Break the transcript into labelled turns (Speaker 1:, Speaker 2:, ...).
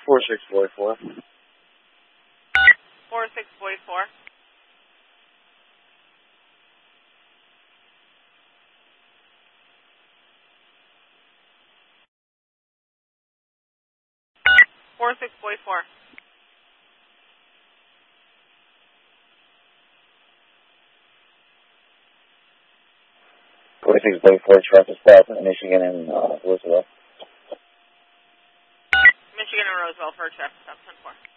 Speaker 1: 4644.
Speaker 2: 4644. Four six forty four.
Speaker 1: 4644, traffic stop in Michigan and Roosevelt.
Speaker 2: Michigan and Roosevelt for a traffic stop 10-4.